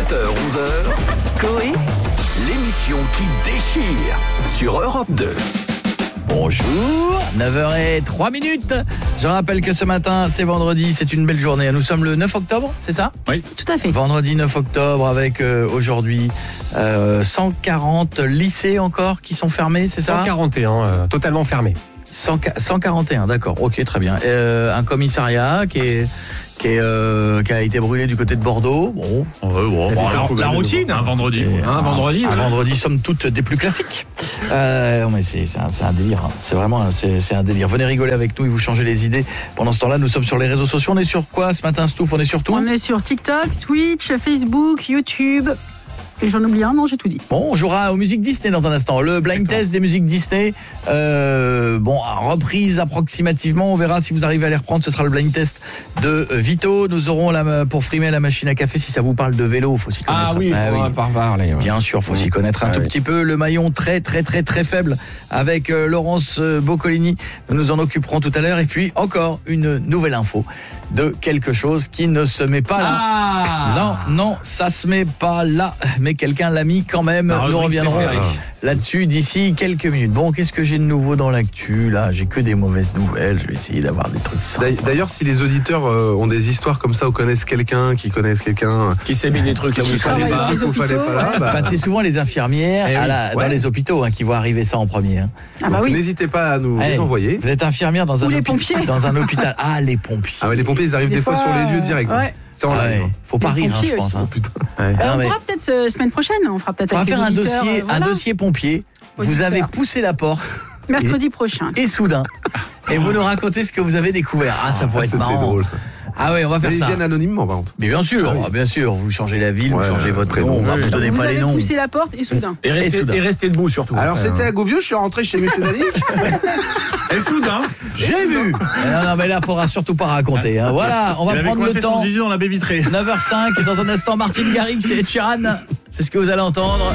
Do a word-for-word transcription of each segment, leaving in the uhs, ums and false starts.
sept heures onze heures, Coé, l'émission qui déchire sur Europe deux. Bonjour, neuf heures zéro trois minutes. Je rappelle que ce matin, c'est vendredi, c'est une belle journée. Nous sommes le neuf octobre, c'est ça ? Oui, tout à fait. Vendredi neuf octobre avec euh, aujourd'hui euh, cent quarante lycées encore qui sont fermés, c'est ça ? cent quarante et un, euh, totalement fermé. cent quarante et un, d'accord, ok, très bien. Euh, un commissariat qui est... Qui, est, euh, qui a été brûlé du côté de Bordeaux. Bon, Ouais, bon, bon, alors, la routine, un vendredi. Et Un vendredi. Un, un vendredi, somme toute, des plus classiques. Euh, mais c'est, c'est, un, c'est un délire. Hein. C'est vraiment un, c'est, c'est un délire. Venez rigoler avec nous et vous changer les idées. Pendant ce temps-là, nous sommes sur les réseaux sociaux. On est sur quoi ce matin, Stouff ? On est sur tout ? On est sur TikTok, Twitch, Facebook, YouTube. Et j'en oublie un, non, j'ai tout dit. Bon, on jouera aux musiques Disney dans un instant. Le blind Exactement. Test des musiques Disney. Euh, bon, reprise approximativement. On verra si vous arrivez à les reprendre. Ce sera le blind test de Vito. Nous aurons la, pour frimer la machine à café. Si ça vous parle de vélo, il faut s'y connaître. Ah oui, bah, on va pas parler. Ouais. Bien sûr, il faut mmh. s'y connaître un ah, tout oui. petit peu. Le maillon très, très, très, très faible avec euh, Laurence Boccolini. Nous nous en occuperons tout à l'heure. Et puis, encore une nouvelle info de quelque chose qui ne se met pas là. Ah non, non, ça se met pas là. Mais quelqu'un l'a mis quand même. Alors, nous reviendrons là-dessus d'ici quelques minutes. Bon, qu'est-ce que j'ai de nouveau dans l'actu là ? J'ai que des mauvaises nouvelles. Je vais essayer d'avoir des trucs sympas. D'ailleurs, si les auditeurs euh, ont des histoires comme ça ou connaissent quelqu'un qui connaissent quelqu'un qui s'est mis des trucs là où il fallait pas, où fallait pas là, bah... bah, c'est souvent les infirmières eh à oui. la, ouais. dans les hôpitaux hein, qui vont arriver ça en premier. Hein. Ah bah oui. N'hésitez pas à nous Allez, les envoyer. Vous êtes infirmière dans un ou les hôpital, pompiers. dans un hôpital. Ah les pompiers. Ah ouais, les pompiers ils arrivent des, des fois, fois sur les lieux directs. Ouais. C'est en live. Ouais. Faut pas rire, hein, je pense. Hein. Oh, putain. Ouais. Bah, non, on mais... fera peut-être euh, semaine prochaine. On fera peut-être. On va avec faire les un auditeurs, dossier, euh, voilà. un dossier pompier. Auditeur. Vous avez poussé la porte. Mercredi et, prochain. Et soudain. Et vous nous racontez ce que vous avez découvert. Ah, ça pourrait ah, être ça, marrant. C'est drôle ça. Ah oui, on va faire mais ça. Ils viennent anonymement par contre. Mais bien sûr, ah, oui. bien sûr. Vous changez la ville, ouais, vous changez votre prénom. prénom. On va Oui. vous donner vous pas les noms. Vous avez poussé la porte et soudain. Et restez, et restez debout surtout. Alors ouais, c'était ouais. à Gouvieux, je suis rentré chez Monsieur Danick. Et soudain, j'ai vu. Non, non, mais là, faudra surtout pas raconter. Hein. Voilà, on va Il prendre avait le temps. son dans la baie vitrée. neuf heures cinq, dans un instant, Martin Garrix et Ed Sheeran. C'est ce que vous allez entendre.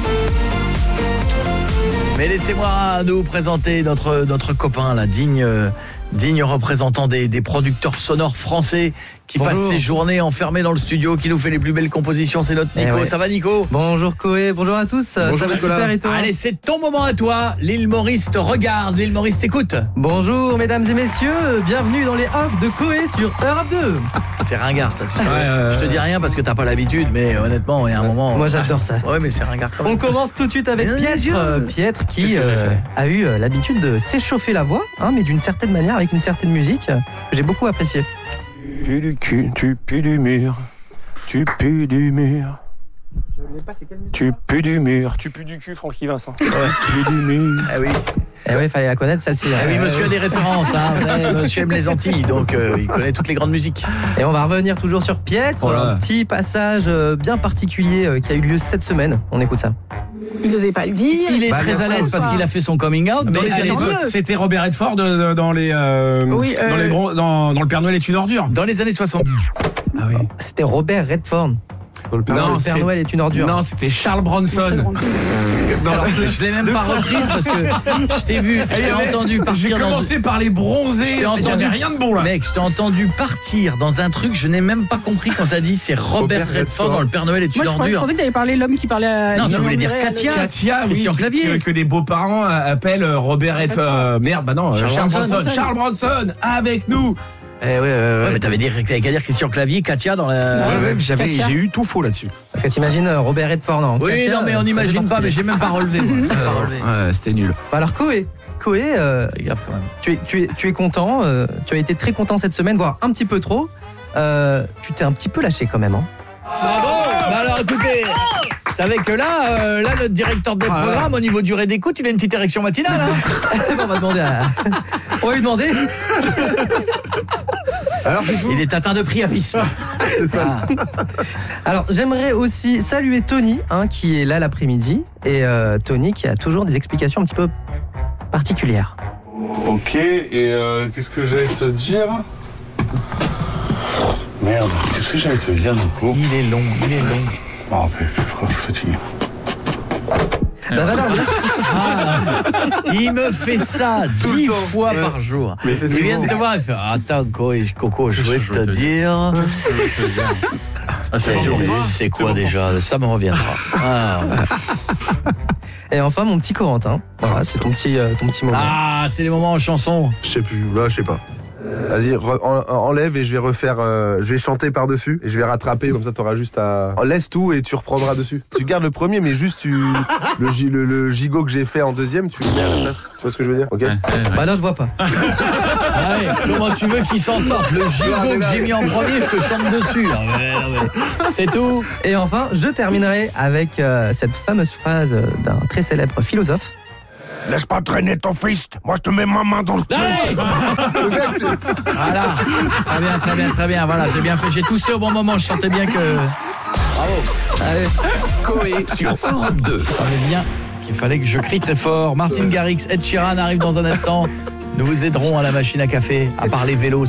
Mais laissez-moi nous présenter notre, notre copain, là, digne, digne représentant des, des producteurs sonores français qui Bonjour. passe ses journées enfermé dans le studio, qui nous fait les plus belles compositions. C'est notre Nico. Eh ouais. Ça va, Nico ? Bonjour Coé, bonjour à tous. Bonjour, ça va Nicolas. super et toi ? Allez, c'est ton moment à toi. L'île Maurice te regarde, l'île Maurice t'écoute. Bonjour mesdames et messieurs, bienvenue dans les offs de Coé sur Europe deux. C'est ringard ça, tu sais. Ouais, euh... Je te dis rien parce que t'as pas l'habitude, mais honnêtement, il y a un moment... Moi j'adore ça. Ouais, mais c'est ringard quand même. On commence tout de suite avec Bien Pietre, sûr. euh, Pietre qui Qu'est-ce que j'ai euh, fait a eu euh, l'habitude de s'échauffer la voix, hein, mais d'une certaine manière, avec une certaine musique, euh, que j'ai beaucoup apprécié. Tu pues du cul, tu pues du mur, tu pues du mur. Tu pues du mur, tu pues du cul, Francky Vincent. Ouais. Tu pues du mur. Ah oui. Eh oui, fallait la connaître celle-ci. Ah oui, monsieur a des références, hein. Vous savez, monsieur aime les Antilles, donc euh, il connaît toutes les grandes musiques. Et on va revenir toujours sur Pietre, Voilà. un petit passage euh, bien particulier euh, qui a eu lieu cette semaine. On écoute ça. Il n'osait pas le dire. Il est Bah, très bien à l'aise sûr, parce qu'il a fait son coming out. Mais Dans les c'était, années, mieux. c'était Robert Redford euh, dans les euh, Oui, euh, dans les bron- dans, dans le Père Noël est une ordure. dans les années soixante. Ah oui. C'était Robert Redford. Dans le Père Non, Noël. le Père c'est- Noël est une ordure. Non, c'était Charles Bronson. Alors, je l'ai même pas reprise parce que je t'ai vu, je t'ai entendu J'ai partir dans... commencé par les bronzés. Je t'ai entendu- J'avais rien de bon là. Mec, je t'ai entendu partir dans un truc, je n'ai même pas compris quand t'as dit c'est Robert Robert Redford Redford. dans le Père Noël est Moi, une je, crois- je ordure. pensais que t'allais parler l'homme qui parlait à. Non, tu Guillaume voulais dire André à Katia. l'autre. Katia, oui, Christian qui- Clavier. Que, que les beaux-parents euh, appellent euh, Robert Redford. euh, merde, bah non, Charles Charles, Bronson. Bronson. Charles Bronson, avec nous. Eh ouais, ouais, Ouais, ouais. mais t'avais dit, t'avais qu'à dire Christian Clavier, Katia dans la... Ouais, ouais, j'avais, Katia. j'ai eu tout faux là-dessus. Parce que t'imagines euh, Robert Redford en Oui, Katia, non, mais on euh, n'imagine très pas, mais j'ai même pas relevé. Moi. J'ai pas relevé. Ouais, c'était nul. Alors Coé, Coé, euh, Fais gaffe quand même. tu, es, tu, es, tu es content, euh, tu as été très content cette semaine, voire un petit peu trop. Euh, tu t'es un petit peu lâché quand même. Hein. Bravo. Bah alors écoutez, vous savez que là, euh, là notre directeur de Ah, programme au niveau durée d'écoute, il a une petite érection matinale. Hein. on va demander à... On va lui demander. Alors c'est fou. Il est atteint de priapisme. C'est ça. Ah. Alors j'aimerais aussi saluer Tony, hein, qui est là l'après-midi. Et euh, Tony qui a toujours des explications un petit peu particulières. Ok, et euh, qu'est-ce que j'allais te dire ? Merde, qu'est-ce que j'allais te dire du coup ? Il est long, il est long. Oh, mais je suis fatigué. Bah, voilà. Ah, il me fait ça Tout le dix temps. fois Ouais. par jour. Mais il fait Il vient de souvent. te voir, il fait attends, Coco, Coco, je vais te dire. Ah, c'est bon pour toi. C'est quoi déjà? Ça me reviendra. Ah, Et enfin, mon petit Corentin. Voilà, c'est ton petit, euh, ton petit moment. ah c'est les moments en chanson. Je sais plus, là, je sais pas. Vas-y, re- en- enlève et je vais refaire. euh, je vais chanter par-dessus et je vais rattraper, comme ça t'auras juste à. Laisse tout et tu reprendras dessus. Tu gardes le premier, mais juste tu. Le, gi- le, le gigot que j'ai fait en deuxième, tu le mets à la place. Tu vois ce que je veux dire? Ok? Bah là, je vois pas. Allez, comment tu veux qu'il s'en sorte? Le gigot que j'ai mis en premier, je te chante dessus. Ah ouais, non, mais c'est tout. Et enfin, je terminerai avec euh, cette fameuse phrase d'un très célèbre philosophe. Laisse pas traîner ton fist. Moi, je te mets ma main dans le cul. Allez, voilà. Très bien, très bien, très bien. Voilà, j'ai bien fait. J'ai toussé au bon moment. Je sentais bien que... Bravo. Allez. Coé sur Europe deux. Je savais bien qu'il fallait que je crie très fort. Martin Garrix, Ed Sheeran arrive dans un instant. Nous vous aiderons à la machine à café, à parler vélo.